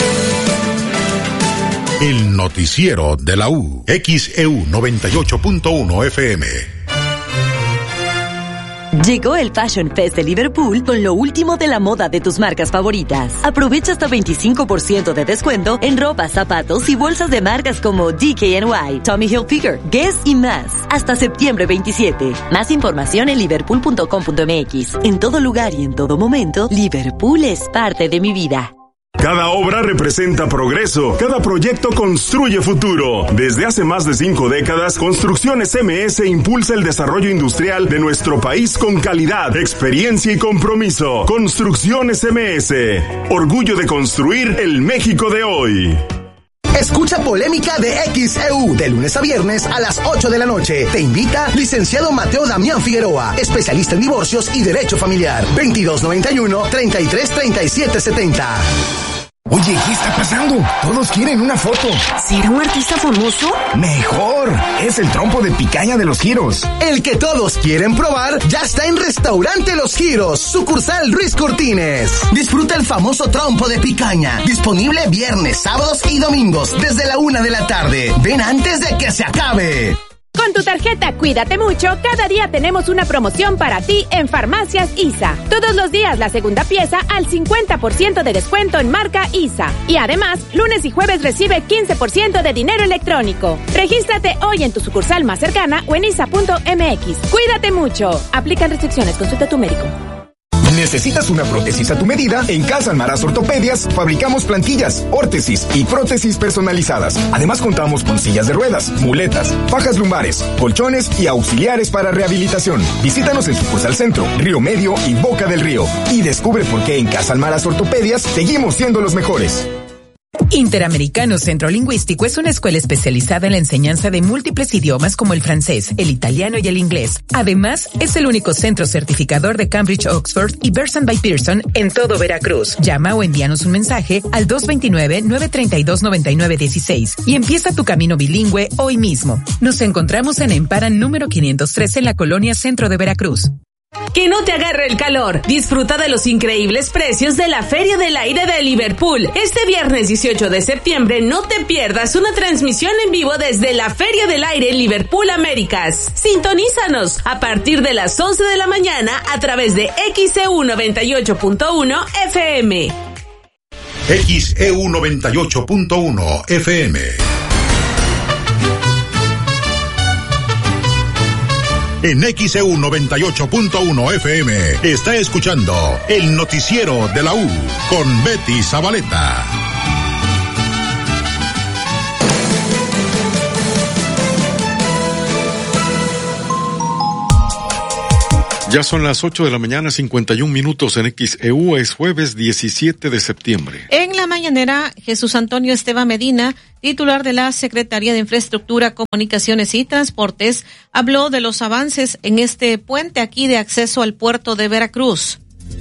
El noticiero de la U, XEU 98.1 FM. Llegó el Fashion Fest de Liverpool con lo último de la moda de tus marcas favoritas. Aprovecha hasta 25% de descuento en ropa, zapatos y bolsas de marcas como DKNY, Tommy Hilfiger, Guess y más. Hasta septiembre 27. Más información en liverpool.com.mx. En todo lugar y en todo momento, Liverpool es parte de mi vida. Cada obra representa progreso, cada proyecto construye futuro. Desde hace más de 5 décadas, Construcciones MS impulsa el desarrollo industrial de nuestro país con calidad, experiencia y compromiso. Construcciones MS, orgullo de construir el México de hoy. Escucha Polémica de XEU de lunes a viernes a las 8 de la noche. Te invita licenciado Mateo Damián Figueroa, especialista en divorcios y derecho familiar. 2291-333770. Oye, ¿qué está pasando? Todos quieren una foto. ¿Será un artista famoso? ¡Mejor! Es el trompo de picaña de Los Giros. El que todos quieren probar ya está en Restaurante Los Giros, sucursal Ruiz Cortines. Disfruta el famoso trompo de picaña, disponible viernes, sábados y domingos desde la 1 de la tarde. Ven antes de que se acabe. Con tu tarjeta Cuídate Mucho, cada día tenemos una promoción para ti en Farmacias ISA. Todos los días la segunda pieza al 50% de descuento en marca ISA. Y además, lunes y jueves recibe 15% de dinero electrónico. Regístrate hoy en tu sucursal más cercana o en isa.mx. Cuídate mucho. Aplican restricciones, consulta a tu médico. ¿Necesitas una prótesis a tu medida? En Casa Almaraz Ortopedias fabricamos plantillas, órtesis y prótesis personalizadas. Además contamos con sillas de ruedas, muletas, fajas lumbares, colchones y auxiliares para rehabilitación. Visítanos en sucursal Centro, Río Medio y Boca del Río. Y descubre por qué en Casa Almaraz Ortopedias seguimos siendo los mejores. Interamericano Centro Lingüístico es una escuela especializada en la enseñanza de múltiples idiomas como el francés, el italiano y el inglés. Además, es el único centro certificador de Cambridge, Oxford y Pearson by Pearson en todo Veracruz. Llama o envíanos un mensaje al 229-932-9916 y empieza tu camino bilingüe hoy mismo. Nos encontramos en Emparan número 503 en la colonia Centro de Veracruz. Que no te agarre el calor. Disfruta de los increíbles precios de la Feria del Aire de Liverpool. Este viernes 18 de septiembre no te pierdas una transmisión en vivo desde la Feria del Aire Liverpool Américas. Sintonízanos a partir de las 11 de la mañana a través de XEU 98.1 FM. XEU 98.1 FM. En XEU 98.1 FM está escuchando el noticiero de la U con Betty Zabaleta. Ya son las 8 de la mañana, 51 minutos en XEU, es jueves 17 de septiembre. En la mañanera, Jesús Antonio Esteban Medina, titular de la Secretaría de Infraestructura, Comunicaciones y Transportes, habló de los avances en este puente aquí de acceso al puerto de Veracruz.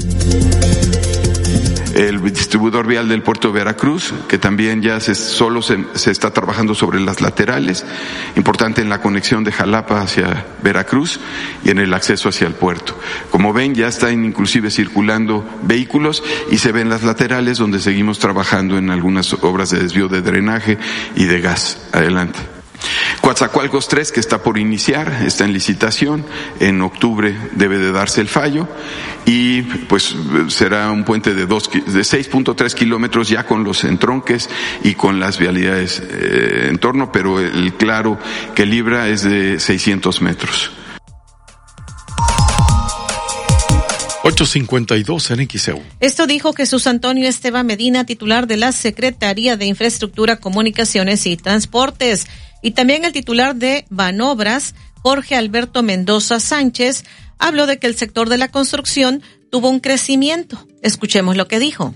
El distribuidor vial del puerto de Veracruz, que también ya se está trabajando sobre las laterales, importante en la conexión de Jalapa hacia Veracruz y en el acceso hacia el puerto. Como ven, ya están inclusive circulando vehículos y se ven las laterales donde seguimos trabajando en algunas obras de desvío de drenaje y de gas. Adelante. Coatzacoalcos 3, que está por iniciar, está en licitación, en octubre debe de darse el fallo y pues será un puente de 6.3 kilómetros ya con los entronques y con las vialidades en torno, pero el claro que libra es de 600 metros. 8:52 en XEU. Esto dijo Jesús Antonio Esteban Medina, titular de la Secretaría de Infraestructura, Comunicaciones y Transportes. Y también el titular de Banobras, Jorge Alberto Mendoza Sánchez, habló de que el sector de la construcción tuvo un crecimiento. Escuchemos lo que dijo.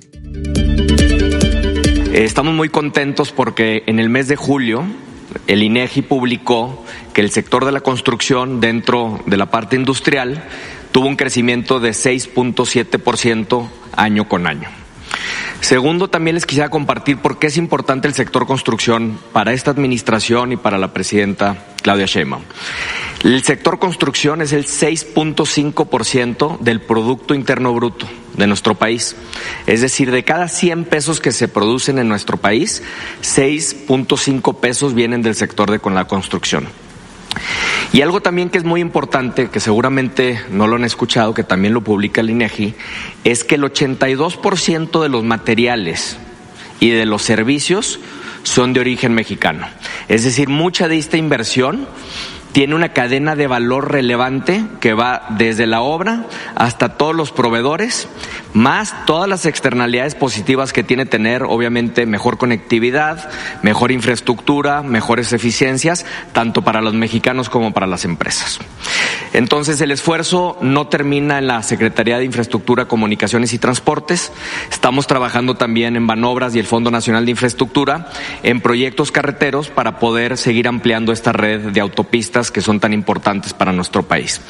Estamos muy contentos porque en el mes de julio el INEGI publicó que el sector de la construcción dentro de la parte industrial tuvo un crecimiento de 6.7% año con año. Segundo, también les quisiera compartir por qué es importante el sector construcción para esta administración y para la presidenta Claudia Sheinbaum. El sector construcción es el 6.5% del Producto Interno Bruto de nuestro país. Es decir, de cada 100 pesos que se producen en nuestro país, 6.5 pesos vienen del sector de la construcción. Y algo también que es muy importante, que seguramente no lo han escuchado, que también lo publica el INEGI, es que el 82% de los materiales y de los servicios son de origen mexicano. Es decir, mucha de esta inversión tiene una cadena de valor relevante que va desde la obra hasta todos los proveedores, más todas las externalidades positivas que tiene tener, obviamente, mejor conectividad, mejor infraestructura, mejores eficiencias, tanto para los mexicanos como para las empresas. Entonces, el esfuerzo no termina en la Secretaría de Infraestructura, Comunicaciones y Transportes. Estamos trabajando también en Banobras y el Fondo Nacional de Infraestructura en proyectos carreteros para poder seguir ampliando esta red de autopistas que son tan importantes para nuestro país.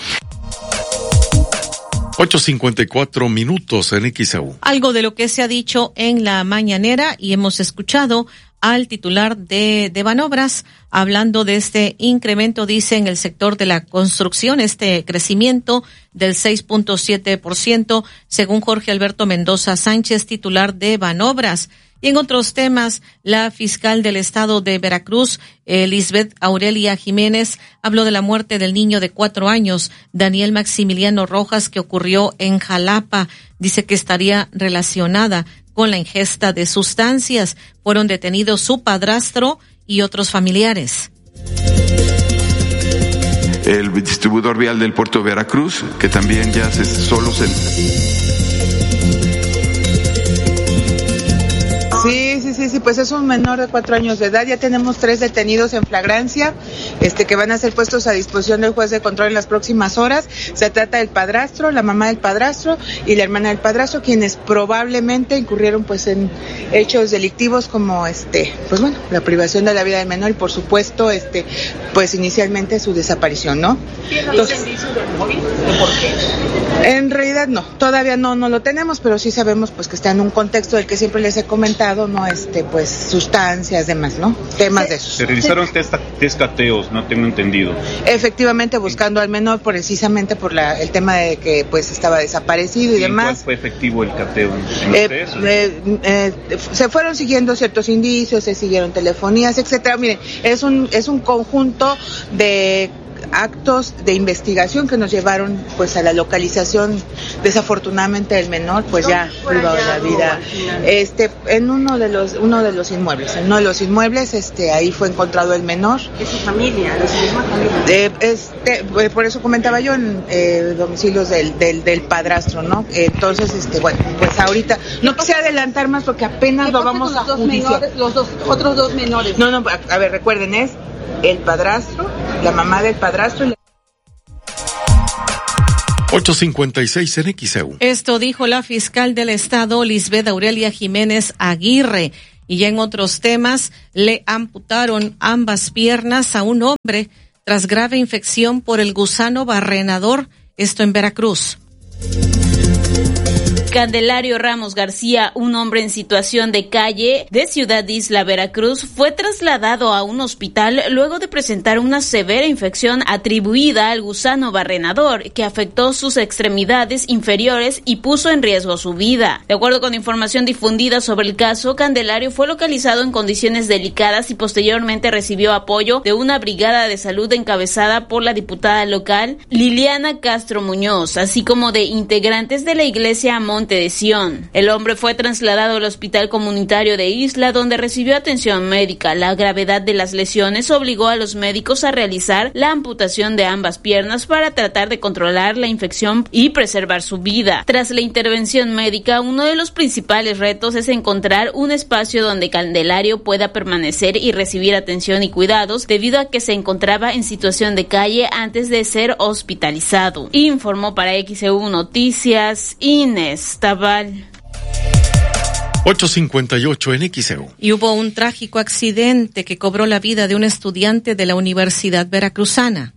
8:54 minutos en XEU. Algo de lo que se ha dicho en la mañanera y hemos escuchado al titular de Banobras hablando de este incremento, dice, en el sector de la construcción, este crecimiento del 6.7%, según Jorge Alberto Mendoza Sánchez, titular de Banobras. Y en otros temas, la fiscal del estado de Veracruz, Lisbeth Aurelia Jiménez, habló de la muerte del niño de 4 años, Daniel Maximiliano Rojas, que ocurrió en Jalapa. Dice que estaría relacionada con la ingesta de sustancias. Fueron detenidos su padrastro y otros familiares. El distribuidor vial del puerto de Veracruz, que también ya Sí, pues es un menor de 4 años de edad. Ya tenemos 3 detenidos en flagrancia que van a ser puestos a disposición del juez de control en las próximas horas. Se trata del padrastro, la mamá del padrastro y la hermana del padrastro, quienes probablemente incurrieron pues en hechos delictivos como pues bueno, la privación de la vida del menor y por supuesto pues inicialmente su desaparición, ¿no? ¿Tiene algún indicio del móvil? ¿De por qué? En realidad no, todavía no lo tenemos, pero sí sabemos pues que está en un contexto del que siempre les he comentado, ¿no? Pues sustancias, demás, ¿no? Temas de esos. Se realizaron test cateos, no tengo entendido. Efectivamente, buscando al menor precisamente por el tema de que pues estaba desaparecido y demás. ¿Cuál fue efectivo el cateo? Se fueron siguiendo ciertos indicios, se siguieron telefonías, etcétera. Miren, es un conjunto de actos de investigación que nos llevaron pues a la localización desafortunadamente del menor pues ya privado de la vida en uno de los inmuebles. En uno de los inmuebles ahí fue encontrado el menor. ¿Es su familia? ¿De su misma familia? Por eso comentaba yo en domicilios del padrastro, ¿no? Entonces bueno, pues ahorita no quise adelantar más porque apenas lo vamos a judiciar. Los otros dos menores. No, a ver, recuerden, es el padrastro, la mamá del padrastro y 8:56 en XEU. Esto dijo la fiscal del estado, Lisbeth Aurelia Jiménez Aguirre. Y ya en otros temas, le amputaron ambas piernas a un hombre tras grave infección por el gusano barrenador, esto en Veracruz. Candelario Ramos García, un hombre en situación de calle de Ciudad Isla, Veracruz, fue trasladado a un hospital luego de presentar una severa infección atribuida al gusano barrenador que afectó sus extremidades inferiores y puso en riesgo su vida. De acuerdo con información difundida sobre el caso, Candelario fue localizado en condiciones delicadas y posteriormente recibió apoyo de una brigada de salud encabezada por la diputada local Liliana Castro Muñoz, así como de integrantes de la iglesia Monte de Sion. El hombre fue trasladado al hospital comunitario de Isla, donde recibió atención médica. La gravedad de las lesiones obligó a los médicos a realizar la amputación de ambas piernas para tratar de controlar la infección y preservar su vida. Tras la intervención médica, uno de los principales retos es encontrar un espacio donde Candelario pueda permanecer y recibir atención y cuidados, debido a que se encontraba en situación de calle antes de ser hospitalizado. Informó para XEU Noticias Inés Tabal. 8:58 en XEU. Y hubo un trágico accidente que cobró la vida de un estudiante de la Universidad Veracruzana.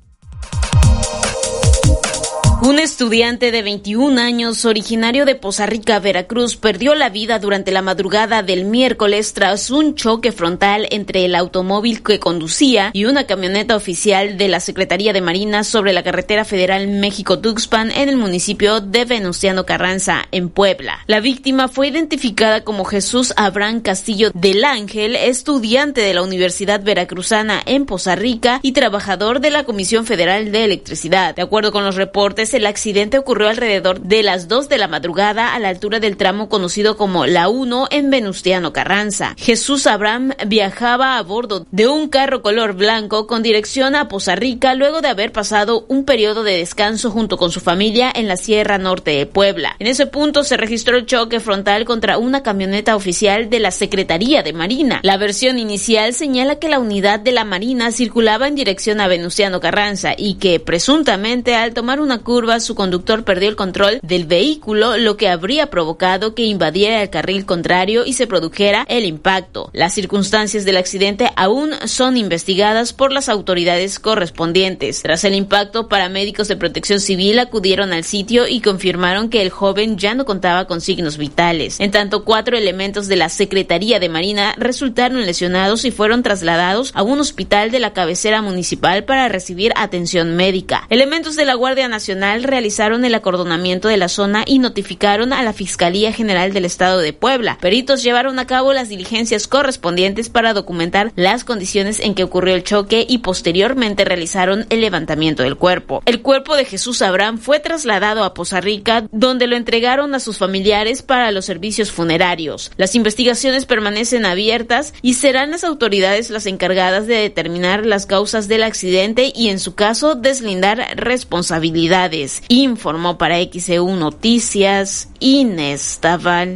Un estudiante de 21 años, originario de Poza Rica, Veracruz, perdió la vida durante la madrugada del miércoles tras un choque frontal entre el automóvil que conducía y una camioneta oficial de la Secretaría de Marina sobre la carretera federal México-Tuxpan en el municipio de Venustiano Carranza, en Puebla. La víctima fue identificada como Jesús Abraham Castillo del Ángel, estudiante de la Universidad Veracruzana en Poza Rica y trabajador de la Comisión Federal de Electricidad. De acuerdo con los reportes, el accidente ocurrió alrededor de las 2 de la madrugada a la altura del tramo conocido como La 1 en Venustiano Carranza. Jesús Abraham viajaba a bordo de un carro color blanco con dirección a Poza Rica luego de haber pasado un periodo de descanso junto con su familia en la Sierra Norte de Puebla. En ese punto se registró el choque frontal contra una camioneta oficial de la Secretaría de Marina. La versión inicial señala que la unidad de la Marina circulaba en dirección a Venustiano Carranza y que presuntamente al tomar una curva su conductor perdió el control del vehículo, lo que habría provocado que invadiera el carril contrario y se produjera el impacto. Las circunstancias del accidente aún son investigadas por las autoridades correspondientes. Tras el impacto, paramédicos de Protección Civil acudieron al sitio y confirmaron que el joven ya no contaba con signos vitales. En tanto, 4 elementos de la Secretaría de Marina resultaron lesionados y fueron trasladados a un hospital de la cabecera municipal para recibir atención médica. Elementos de la Guardia Nacional realizaron el acordonamiento de la zona y notificaron a la Fiscalía General del Estado de Puebla. Peritos llevaron a cabo las diligencias correspondientes para documentar las condiciones en que ocurrió el choque y posteriormente realizaron el levantamiento del cuerpo. El cuerpo de Jesús Abraham fue trasladado a Poza Rica, donde lo entregaron a sus familiares para los servicios funerarios. Las investigaciones permanecen abiertas y serán las autoridades las encargadas de determinar las causas del accidente y, en su caso, deslindar responsabilidades. Informó para XEU Noticias Inés Tabal.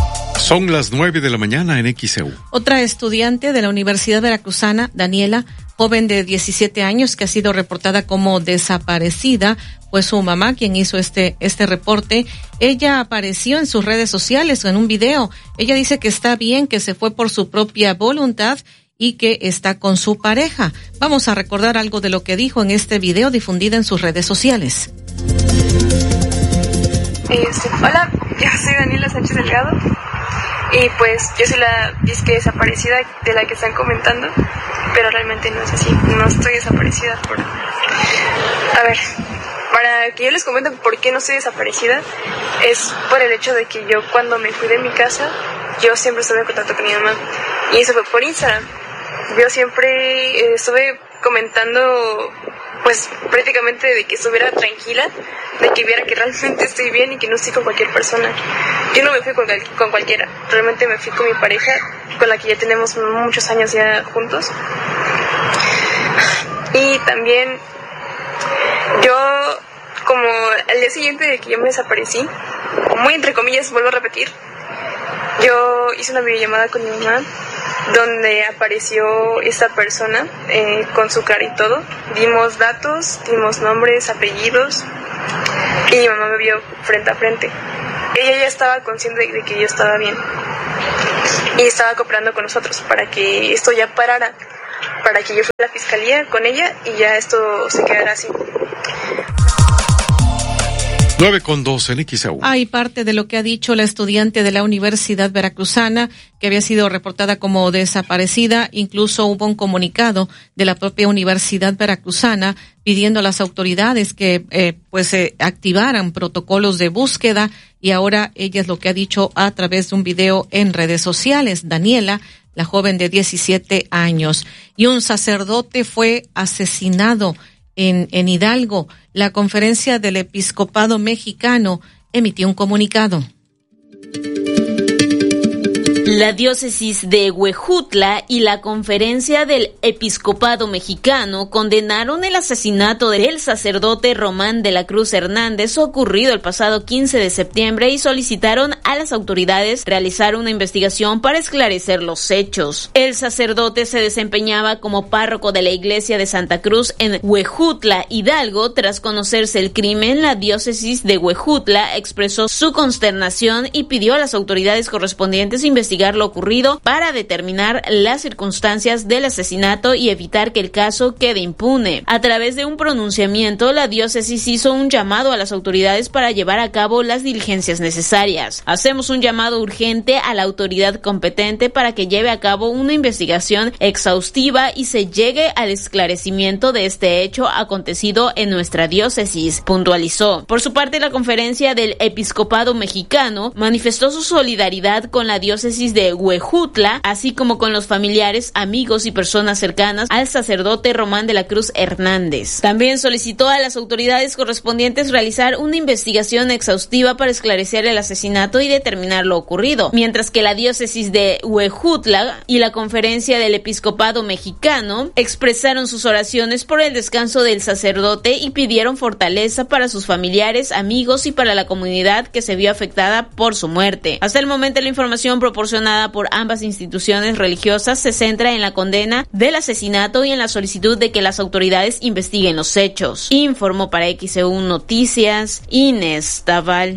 Son las 9 de la mañana en XEU. Otra estudiante de la Universidad Veracruzana, Daniela, joven de 17 años que ha sido reportada como desaparecida. Fue su mamá quien hizo este reporte. Ella apareció en sus redes sociales en un video. Ella dice que está bien, que se fue por su propia voluntad y que está con su pareja. Vamos a recordar algo de lo que dijo en este video difundido en sus redes sociales. Hola, yo soy Daniela Sánchez Delgado y pues yo soy la disque desaparecida de la que están comentando, pero realmente no es así, no estoy desaparecida. A ver, para que yo les comente por qué no estoy desaparecida, es por el hecho de que yo cuando me fui de mi casa, yo siempre estuve en contacto con mi mamá y eso fue por Instagram. Yo siempre estuve comentando pues prácticamente de que estuviera tranquila, de que viera que realmente estoy bien y que no estoy con cualquier persona. Yo no me fui con cualquiera, realmente me fui con mi pareja, con la que ya tenemos muchos años ya juntos. Y también yo, como al día siguiente de que yo me desaparecí, muy entre comillas, vuelvo a repetir, yo hice una videollamada con mi mamá donde apareció esta persona con su cara y todo. Dimos datos, dimos nombres, apellidos y mi mamá me vio frente a frente. Ella ya estaba consciente de que yo estaba bien y estaba cooperando con nosotros para que esto ya parara, para que yo fuera a la fiscalía con ella y ya esto se quedara así. 9:2 en XEU. Hay parte de lo que ha dicho la estudiante de la Universidad Veracruzana, que había sido reportada como desaparecida. Incluso hubo un comunicado de la propia Universidad Veracruzana pidiendo a las autoridades que activaran protocolos de búsqueda, y ahora ella es lo que ha dicho a través de un video en redes sociales. Daniela, la joven de 17 años. Y un sacerdote fue asesinado en Hidalgo. La Conferencia del Episcopado Mexicano emitió un comunicado. La diócesis de Huejutla y la Conferencia del Episcopado Mexicano condenaron el asesinato del sacerdote Román de la Cruz Hernández ocurrido el pasado 15 de septiembre y solicitaron a las autoridades realizar una investigación para esclarecer los hechos. El sacerdote se desempeñaba como párroco de la iglesia de Santa Cruz en Huejutla, Hidalgo. Tras conocerse el crimen, la diócesis de Huejutla expresó su consternación y pidió a las autoridades correspondientes investigar lo ocurrido para determinar las circunstancias del asesinato y evitar que el caso quede impune. A través de un pronunciamiento, la diócesis hizo un llamado a las autoridades para llevar a cabo las diligencias necesarias. Hacemos un llamado urgente a la autoridad competente para que lleve a cabo una investigación exhaustiva y se llegue al esclarecimiento de este hecho acontecido en nuestra diócesis, puntualizó. Por su parte, la Conferencia del Episcopado Mexicano manifestó su solidaridad con la diócesis de Huejutla, así como con los familiares, amigos y personas cercanas al sacerdote Román de la Cruz Hernández. También solicitó a las autoridades correspondientes realizar una investigación exhaustiva para esclarecer el asesinato y determinar lo ocurrido, mientras que la diócesis de Huejutla y la Conferencia del Episcopado Mexicano expresaron sus oraciones por el descanso del sacerdote y pidieron fortaleza para sus familiares, amigos y para la comunidad que se vio afectada por su muerte. Hasta el momento, la información proporcionada por ambas instituciones religiosas se centra en la condena del asesinato y en la solicitud de que las autoridades investiguen los hechos. Informó para XEU Noticias Inés Taval.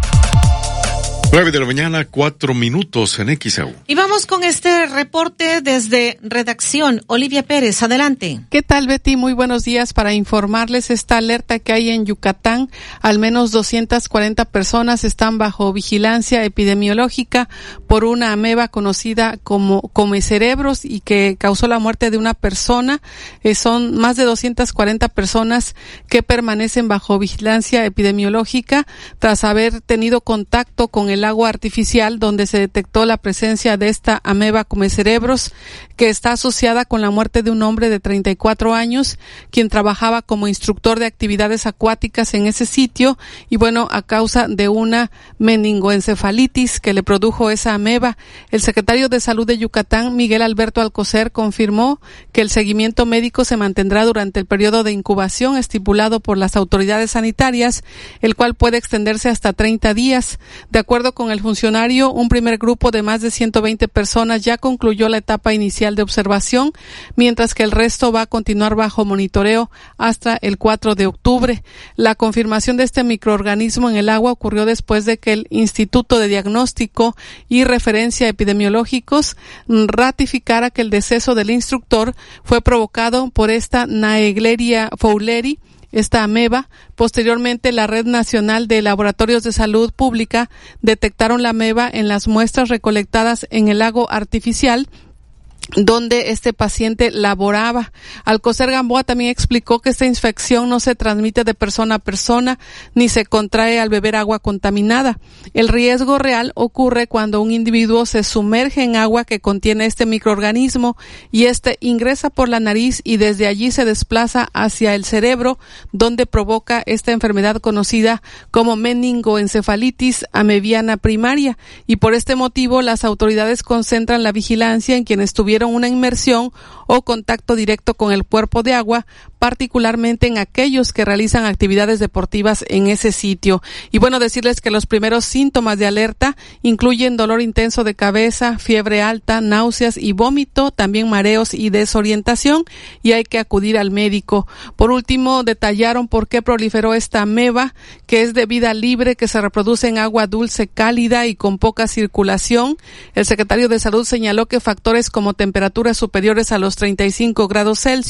9:04 a.m. en XEU. Y vamos con este reporte desde redacción. Olivia Pérez, adelante. ¿Qué tal, Betty? Muy buenos días. Para informarles esta alerta que hay en Yucatán, al menos 240 personas están bajo vigilancia epidemiológica por una ameba conocida como comecerebros y que causó la muerte de una persona. Son más de 240 personas que permanecen bajo vigilancia epidemiológica tras haber tenido contacto con el agua artificial donde se detectó la presencia de esta ameba comecerebros, que está asociada con la muerte de un hombre de 34 años, quien trabajaba como instructor de actividades acuáticas en ese sitio, y bueno, a causa de una meningoencefalitis que le produjo esa ameba. El secretario de Salud de Yucatán, Miguel Alberto Alcocer, confirmó que el seguimiento médico se mantendrá durante el periodo de incubación estipulado por las autoridades sanitarias, el cual puede extenderse hasta 30 días. De acuerdo con el funcionario, un primer grupo de más de 120 personas ya concluyó la etapa inicial inicial de observación, mientras que el resto va a continuar bajo monitoreo hasta el 4 de octubre. La confirmación de este microorganismo en el agua ocurrió después de que el Instituto de Diagnóstico y Referencia Epidemiológicos ratificara que el deceso del instructor fue provocado por esta Naegleria fowleri, esta ameba. Posteriormente, la Red Nacional de Laboratorios de Salud Pública detectaron la ameba en las muestras recolectadas en el lago artificial donde este paciente laboraba. Alcocer Gamboa también explicó que esta infección no se transmite de persona a persona ni se contrae al beber agua contaminada. El riesgo real ocurre cuando un individuo se sumerge en agua que contiene este microorganismo y este ingresa por la nariz y desde allí se desplaza hacia el cerebro, donde provoca esta enfermedad conocida como meningoencefalitis amebiana primaria. Y por este motivo las autoridades concentran la vigilancia en quienes tuvieron una inmersión o contacto directo con el cuerpo de agua, particularmente en aquellos que realizan actividades deportivas en ese sitio. Y bueno, decirles que los primeros síntomas de alerta incluyen dolor intenso de cabeza, fiebre alta, náuseas y vómito, también mareos y desorientación, y hay que acudir al médico. Por último, detallaron por qué proliferó esta ameba, que es de vida libre, que se reproduce en agua dulce cálida y con poca circulación. El secretario de Salud señaló que factores como temperaturas superiores a los 35 grados Celsius